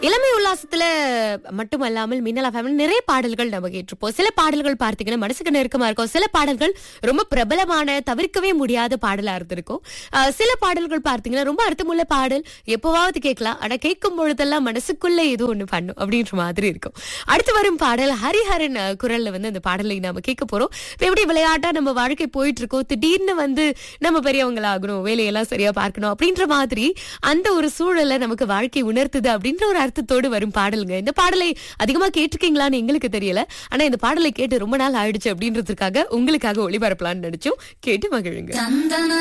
இளமை உல்லாசத்துல மட்டுமல்லாமல் மின்னலா ஃபேமிலி நிறைய பாடல்கள் நம்ம கேட்டிருப்போம். சில பாடல்கள் பார்த்தீங்கன்னா மனசுக்கு நெருக்கமா இருக்கும். சில பாடல்கள் ரொம்ப பிரபலமான தவிர்க்கவே முடியாத பாடலா இருந்திருக்கும். சில பாடல்கள் பார்த்தீங்கன்னா ரொம்ப அர்த்தமுள்ள பாடல், எப்பவாவது கேட்கலாம், ஆனா கேட்கும் பொழுதெல்லாம் மனசுக்குள்ள ஏதோ ஒண்ணு பண்ணும் அப்படின்ற மாதிரி இருக்கும். அடுத்து வரும் பாடல் ஹரிஹரன் குரல்ல அந்த பாடலை நாம கேட்க போறோம். இப்ப எப்படி விளையாட்டா நம்ம வாழ்க்கை போயிட்டு இருக்கோம், திடீர்னு நம்ம பெரியவங்களாகணும், வேலையெல்லாம் சரியா பார்க்கணும் அப்படின்ற மாதிரி அந்த ஒரு சூழலை நமக்கு வாழ்க்கை உணர்த்துது அப்படின்ற ஒரு அர்த்தத்தோடு வரும் பாடலுங்க. இந்த பாடலை அதிகமா கேட்டிருக்கீங்களான்னு எங்களுக்கு தெரியல, ஆனா இந்த பாடலை கேட்டு ரொம்ப நாள் ஆயிடுச்சு அப்படின்றதுக்காக உங்களுக்காக ஒளிபரப்பலாம்னு நினைச்சோம். கேட்டு மகிழுங்க.